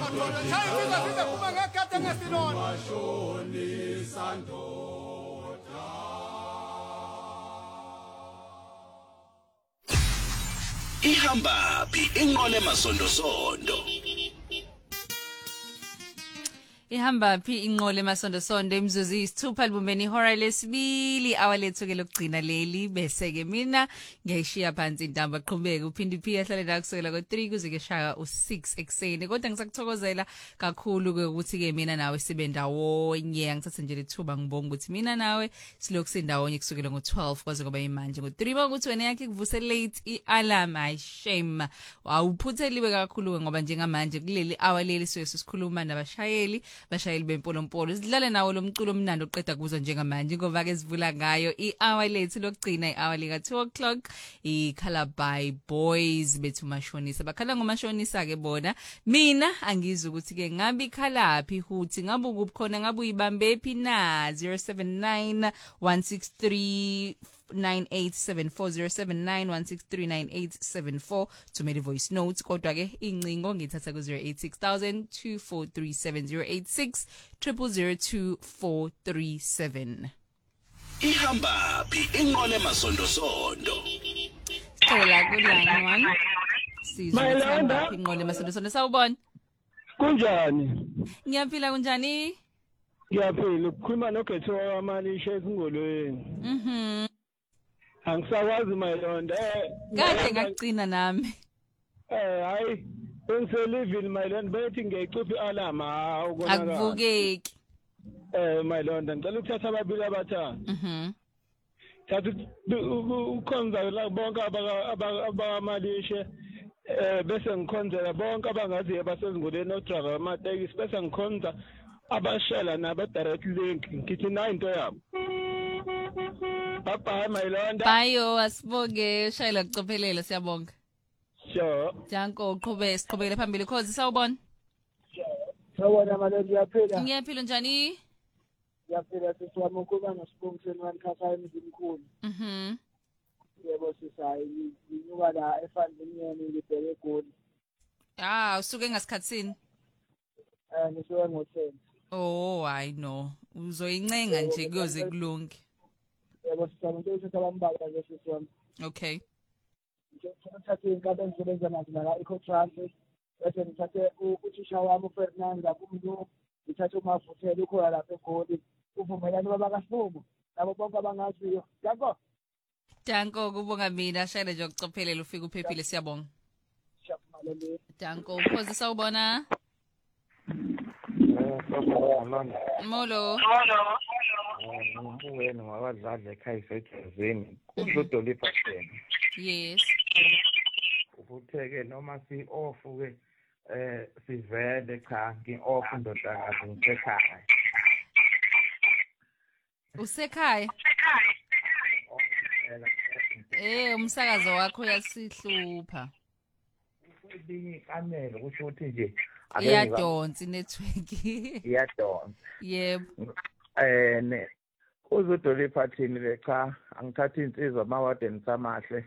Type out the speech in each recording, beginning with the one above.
Ihamba phi inqole emasondo. Ihamba phi inqole emasondo imzuzu isithupha libumbeni ihora lesibili awalethu ke lokugcina leli bese ke mina ngiyishiya phansi intamba qhubeka uphinde uphi ahlale la kusukela ko3 kuze ke shaya u6 ekseni kodwa ngisakuthokozela kakhulu ke ukuthi ke mina nawe sibe ndawonye ngithathe nje lethuba ngibonga ukuthi mina nawe silokhu sindawonye kusukela ngo12 kwaze kuba imanje ngo3 ukuthi wena yakhe kuvuse late ialarm I shame awuphutheliwe kakhulu ngoba njengamanje kuleli awaleli sikhuluma nabashayeli bempolompolo sidlale nawo lo mculo omnandi oqeda kuzwa njengamanje ngoba ke sivula ngayo i-hour lethu lokugcina i-hour lika 2 o'clock i-Calabar Boys bethu mashonisa bakhala ngomashonisa ke bona mina angizi ukuthi ke ngabe ikhalaphi huthi ngabe ukukhona ngabe uyibambe phi na 079 163 9874 thumela voice notes kodwa ke incingo ngithatha ku 08602437 Ihamba phi inqole emasondo. Cela ku line 1 sizihamba phi inqole emasondo sawubona kunjani ngiyaphila kunjani ngiyaphila ukukhuluma noGetho wamali esingolweni angisakwazi mayilonda kade ngaqina nami hayi bengiselivini mayilonda bethi ngiyicupha i-alarm awubonakala akuvukeki mayilonda ngicela ukuthatha ababili abathathu thatha ukhonza la bonke abamalishe bese ngikhonzela bonke abangaziyo basezingoleni odraga amatekisi bese ngikhonza abashela naba direct link ngithi nayo into yabo bye mayilonda bayo asibonge shayela kucophelela siyabonga sure janko siqhubekele phambili cause sawubona sawubona malezi yaphila ngiyaphila njani yaphila sisiwami ukuba nosibongiseni wanikhasayo emzimkhulu yebo sisayi inyuka la efandini yena ngibheke egoli usuke ngasikhatsini ngisuke ngo10 oh I know uzoyincenga nje kuyoze kulunge yebo sisabonke ukuthi abambala nje sisiwami okay ngithathe inkabe engisebenza nazo la eco-transit bese ngithathe uthisha wami uFernanda kumntu ngithathe umavuthela ukhona lapha egoli uvumelani babakasibumo labo bonke abangaziyo Danko kubonga mina shayela nje ukucophelela ufike uphephile siyabonga Danko phoze sawubona Molo Wena ngabadlali ekhaya eSejazini kuDolipha Shena Yes Ubutheke noma si off ke sivele cha ngi-off ndodakazi ngisekhaya Usekhaya umsakazo wakho uyasihlupha Elinye ikamelo kusho ukuthi nje iyadonsa network iyadonsa yebo ne uzodolipha thini le cha angithatha insizwa amawadeni samahle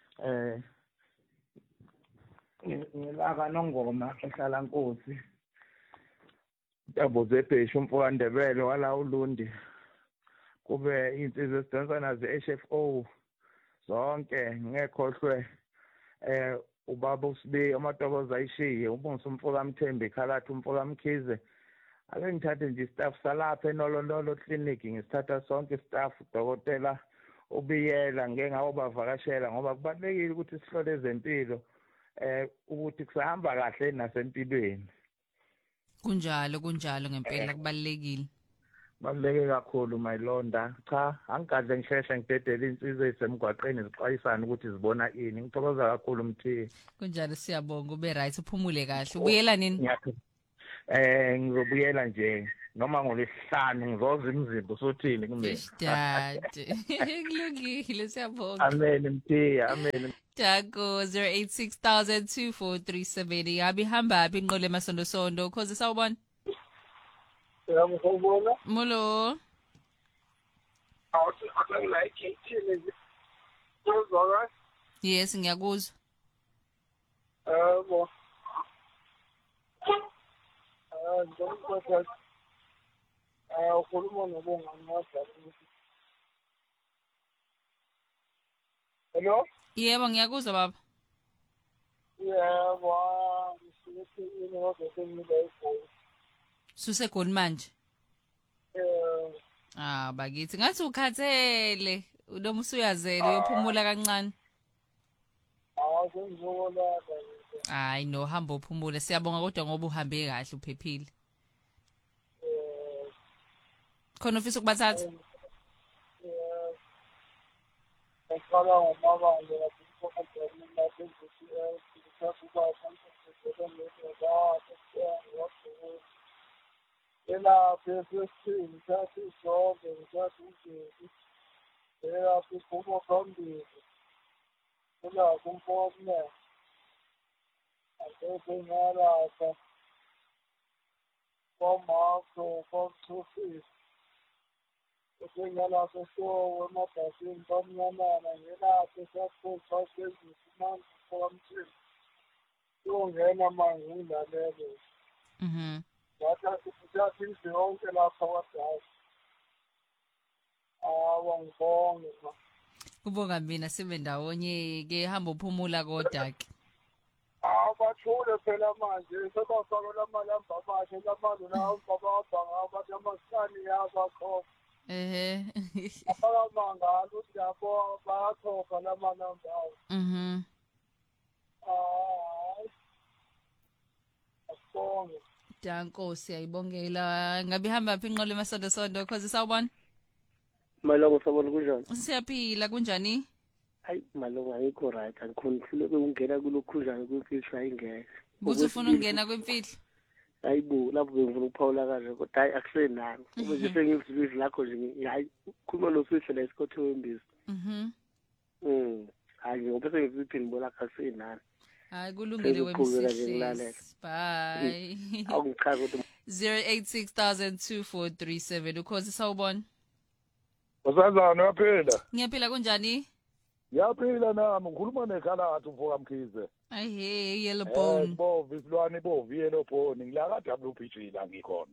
ngilaka nongoma ehlala Nkosi Ntabo zebheshu umfowabo Ndebele wala uLundi kube insizwe esidonsa nazo HFO zonke ngekhohlwe ubaba usibe amatokoza ayishiye ubonisa umfowabo kaMthembu ekhalathi umfowabo kaMkhize ake ngithathe nje staff salapha eNolondolo clinic ngisithatha sonke staff dokotela ubiyela ngeke ngawo bavakashela ngoba kubalekile ukuthi sihlole ezempilo ukuthi kusahamba kahle nasempilweni kunjalo ngempela kubalekile baleke kakhulu mayilonda cha angigadle ngisheshe ngidedele insizwe esemgwaqeni zixwayisana ukuthi zibona ini ngithokoza kakhulu Mthiya kunjalo siyabonga ube right uphumule kahle ubuyela nini ngizobuyela nje noma ngolesihlanu ngizoza imizimba usothini kumina dad kulungile siyabonga amen Mthiya amen Jago 0860002437 yabi hamba phi inqole emasondo cause sawubona ngiyabona Molo awuthi like it uzwa Yes ngiyakuzwa bo ngicela ukhuluma nobungani wakho. Hello? Yebo ngiyakuzwa baba. Yebo, ngisuke kodwa sengile eGoli. Susegoli manje. Bakithi ngathi ukhathele, noma usuyazela uyophumula kancane. Sengizolala. Hayi no hamba uphumule. Siyabonga kodwa ngoba uhambe kahle uphephile. Khona ufisa ukubathatha? Ngicela ngomabandla lapho kukhona lapho ngikuthatha ela phezulu thatha isonke ngithatha ugesi ela siphuma phambili ela kumfone akengala komakho komthufisi ngiyala seshowe emabhasini bamnyanana ngelapho sasiphosa sezisimanga kwamthini ungena manje ngilalele Thatha indlu yonke lapha kwadala. Ngibonge ma. Kubonga mina sibe ndawonye ke hamba uphumula kodwa ke. Bathule phela manje sebafakela amalamba amasha lamanje nawo bababanga abantu amasikani yabakho. Abakamanga ukuthi yabo bayakhokha lamalamba awo. Asibonge. Danko siyayibongela. Ngabe hamba phi inqolo emasonto cause sawubona? Malongo sabona kunjani? Siyaphila kunjani? Hayi malongo ayikho right angikhona ufuna ungena kulokhunjani kwimfihlo ayingeke. Buthi ufuna ungena kwimfihlo? Hayibo lapho bengifuna ukuphawula kahle kodwa hayi akusenani. Ube nje sengivizwe lakho nje hayi khuluma nosifo la isikotho wembizi. Hayi ngoba sengiviphi ngibola akusenani. Hayi kulungile wemsihle. Bye. Awungichaza ukuthi 0860002437 ukhozi sawubona. Usazana uyaphila? Ngiyaphila kunjani? Ngiyaphila nami ngikhuluma nekhalati umfoka Mkhize. Hey yellow bone. Bovu isilwane bovu yellow bone ngila ka WPG la ngikhona.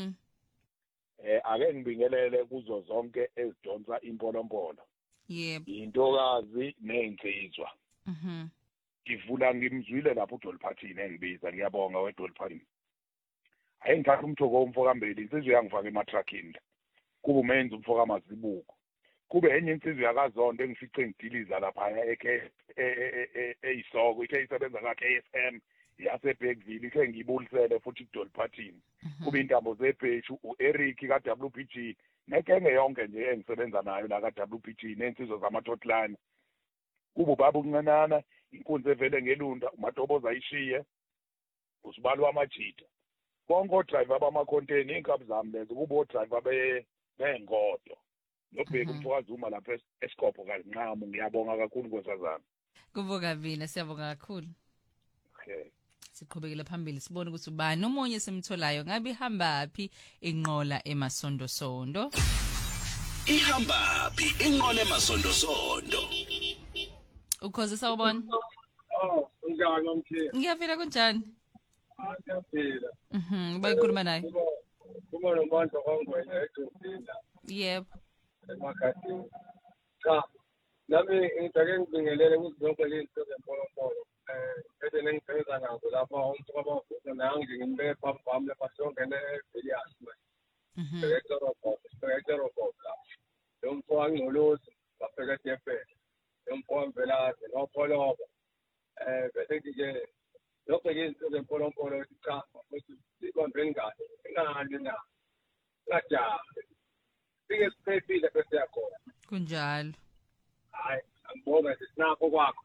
Ake ngibingelele kuzo zonke ezidonsa impolompolo. Yebo. Intokazi nezinsizwa. Ngivula ngimzwile lapho uDolphathini engibiza ngiyabonga weDolphathini. Ayengithatha umthoko womfoka Mbeli insizwe yangifaka ematrackini. Kuba umenza umfoka Mazibuko. Kube enye insizwe yakaZondo engifice ngidiliza lapha eyisoko ithe isebenza ka KSM yaseBergville ithe ngiyibulisele futhi uDolphathini. Kube intambo zebheshu uEric ka WPG nekenge yonke nje engisebenza nayo la ka WPG nensizwe zamaTotline. Kubo baba uncanana inkunzi evele ngelunda uMatoboza ayishiye usibalwa amajita bonke odriver abamacontainer inkabi zami lezo kubo odriver bengodo nobheka umfokazi uma lapha eSkopho kaNqamu ngiyabonga kakhulu nkosazana. Kubonga mina siyabonga kakhulu. Okay. Siqhubekele phambili sibone ukuthi ubani omunye semtholayo ngabe ihamba phi inqola emasonto. Ihamba phi inqola emasonto. Ukhoze sawubona? Unjani nomthini? Ngiyaphila kunjani? Ngiyaphila. Bayikhuluma naye. Kuma nomandla kwangwenya eJordina. Yebo. Emakhasini. Cha. Nami ngicake ngibingelele ukuthi zonke lezi zempolompolo bese nengisebenza nazo lapha umfuka bavuka nangi ngimbe phambi kwami lapha songene eVilliers manje. Director of lo mfuka ngcolosi bafika eTFL. Umfoka Mvelase noPholoba bese nje lokho izinto zempolompolo cha ukuthi sibambeni kahle ingani na ngajahe sike siphephile bese yakhona kunjalo hayi angibonga sinakho kwakho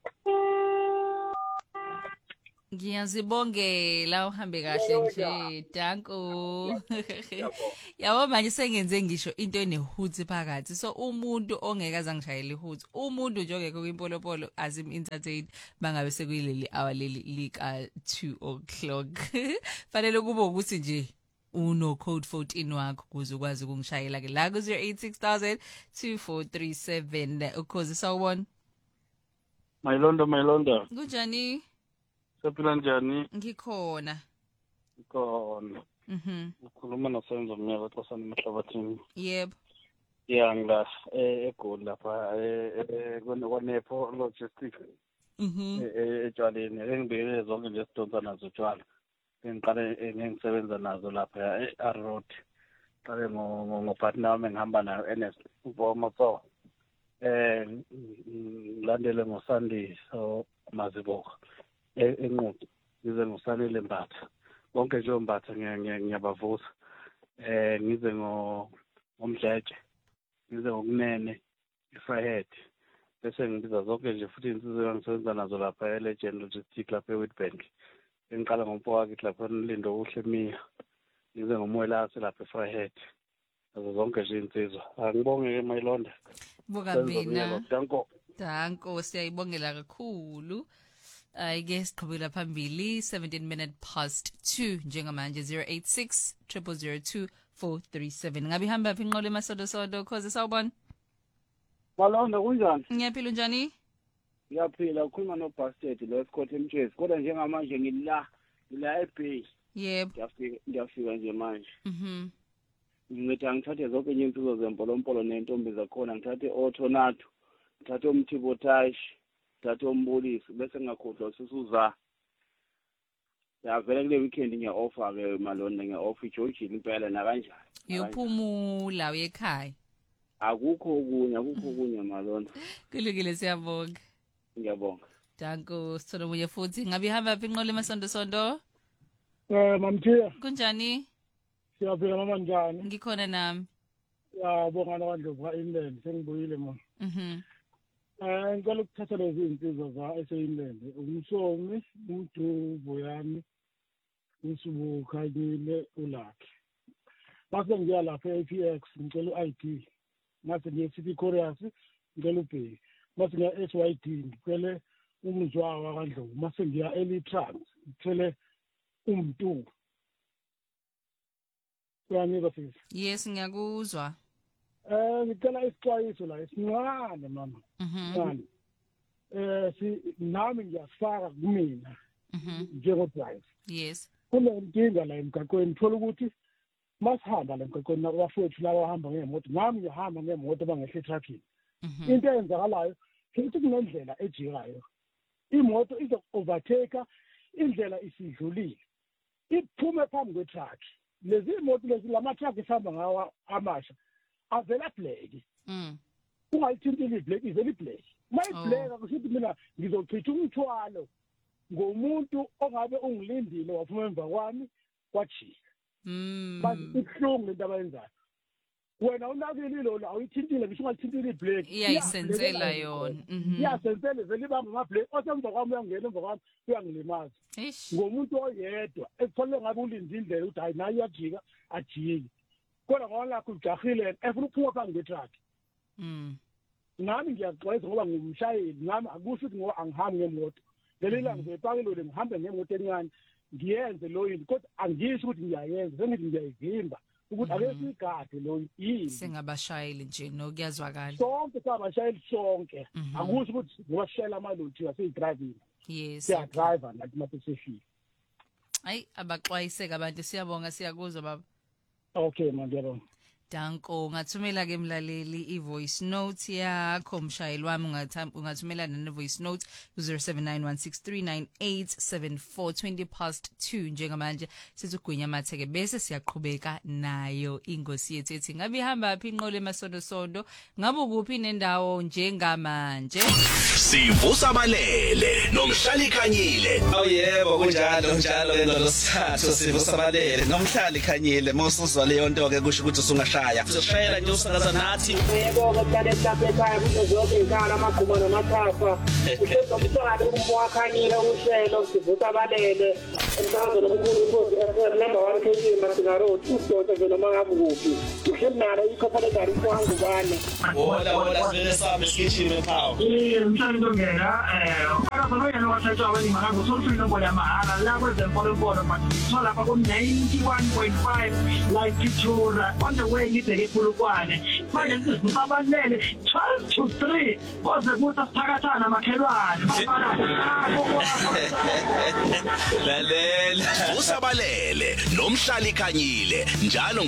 ngiyazibongela uhambe kahle nje danko yabo manje sengenze ngisho into enehuthi phakathi so umuntu ongeke azangishayela ihuthi umuntu nje ongekho kwimpolopolo azim entertain bangabe sekuyileli hour leli lika 2 o'clock fanele kube ukuthi nje uno code 14 wakho kuze ukwazi ukungishayela ke la ku 0860002437 ukhozi sawubona Mayilonda kunjani Saphila njani? Ngikhona. Khona. Ukhuluma noSenzo Mnyaka xosana emahlabathini. Yebo. Yeah, ngila eGoli lapha kweNepo Logistics. Etshwaleni engibekele zonke nje sidonsa nazo tshwala. Ngiqale ngisebenza nazo lapha eRoad. Qale ngopartner wami ngihamba nayo NS Motso. Ngilandele ngoSunday so Mazibuko. Enqudi ngize ngoSanele Mbatha. Bonke nje Mbatha ngiyabavusa. Ngize ngomdletshe. Ngize ngokunene iFreehead. Bese ngibiza zonke nje futhi insizwe ngisebenza nazo lapha eLegend Logistics lapha eWitbank. Ngiqala ngompowakhe lapha Lindo uhle Miya. Ngize ngomoyelase lapha eFreehead. Nazo zonke nje insizwa. Angibonge Mayilonda. Buka mina. Danko siyayibongela kakhulu. Ayike siqhubela phambili 2:17 njengamanje 086 002 437 ngabe hamba phi inqole masodo cause sawubona Malonda kunjani? Ngiyaphila njani? Ngiyaphila ukhuluma noBastet lo Scott Mchezi kodwa njengamanje ngila eBay. Yebo. Ngiyafika nje manje. Ngithi ngithathe zonke izinto zempolompolo nentombi zakhona ngithathe oTonato, ngithathe umThibotash, ngithathe umbulisi bese ngakhohlwa sisuza. Yavele kule weekend ngiya-offer ke Malonda ngiya-offer iJoji impela na kanjani. Uyophumula uyekhaya. Akukho okunye Malonda. Kulungile siyabonga. Ngiyabonga. Danko sithola ubuye futhi ngabe ihamba phi inqole masondo. Mamthiya. Kunjani? Siyaphila mama njani? Ngikhona nami. Yabonga nokwandlovu ka-England sengibuyile mama. Ngicela ukuthatha lezi iy'nsizwa za-England. Umsomi, uMdubo yami, uSubukhanyile uLakhi. Mase ngiya lapha e-APX ngicela u-ID. Mase ngiya e-City Choreus ngicela ubheki. Mase ngiya SYD ngicele umzwawa kaNdlovu. Mase ngiya Elitrans ngicele uMntu. Uyangizwa sisi? Yes ngiyakuzwa. Ngicela isixwayiso la esincane mama. Ngani? Nami ngiyafaka kumina. Njengodriver. Yes. Kunenkinga la emgaqweni thola ukuthi masihamba la emgaqweni nabafowethu laba bahamba ngemoto nami ngihamba ngemoto bangehle trucking. Into eyenzakalayo ukuthi kunendlela ejikayo. Imoto izo-overtake indlela isidlulile. Iphume phambi kwetruck. Lezi imoto lezi lama-truck esihamba ngawo amasha avela black. Ungayithintile iblack ivela iblack. Mayiblack kusho ukuthi mina ngizochitha umthwalo ngomuntu ongabe ungilindile waphuma emva kwami kwajika. Manje ihlungu lento abayenzayo. Wena unakile lo awuyithintile ngisho ungalithintile iblack. Iyayisensela yona. Iyasensela vele ibamba amablack osemva kwami uyangena emva kwami uyangilimaza. Ngomuntu oyedwa ekufanele ngabe ulinda indlela ukuthi hayi nayo iyajika ajike. Kodwa ngoba lakho ujahile efuna ukuphuma phambi kwetruck. Nami ngiyaxwayisa ngoba ngumshayeli nami akusho ukuthi ngoba angihambi ngemoto. Leli langa ngiyipaka lo ngihambe ngemoto encane ngiyenze lo yini kodwa angisho ukuthi ngiyayenza sengithi ngiyayivimba ukuthi ake sigade lo yini. Singabashayeli nje nokuyazwakala. Sonke sabashayeli sonke akusho ukuthi ngoba sishayela amaloli waseyidriving. Yes. Siya driver nathi mase sefika. Ayi abaxwayiseka abantu siyabonga siyakuzwa baba. Okay mandiyabonga. Danko ungathumela ke mlaleli ivoice note yakho mshayeli wami ungathumela ne voice note 0791639874 2:20 njengamanje sizugwinya amatheke bese siyaqhubeka nayo ingosi yethu ethi ngabe ihamba phi inqole masondo ngabe ukuphi nendawo njengamanje sivusa abalele nomhlali khanyile yebo kunjalo njalo lelo sathu sivusa abalele nomhlali khanyile mosuzwa leyo nto ke kusho ukuthi usungashaya uzoshayela nje usakaza nathi yebo bakade mhlawumbe ekhaya kuzo zonke inkala amagquma namathafa uhlelo umswali umwakhanyile uhlelo sivusa abalele emsakazo nomkhulu inkosi number 1 KG Masinaro uSoto vele mangabe kuphi uhlelo nalo ikhopha dari kwangu bane hola vele sabe skitchini phawo mhlawumbe ngena akazona yena wasetsha wena mangabe solusini nombola mahala la kwezempolo manje sola lapha ku 91.5 like Pitura on the way ngibheke ePulukwane manje sisabalele 12 to 3 koze kuthi sithakathana makhelwane Lalela usabalele nomhlali khanyile njalo